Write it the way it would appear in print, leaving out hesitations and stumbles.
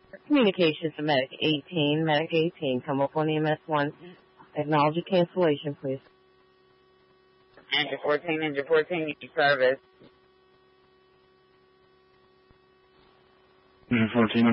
Communications to Medic 18. Medic 18, come up on EMS 1. Acknowledge your cancellation, please. Engine 14, need service. Engine 14,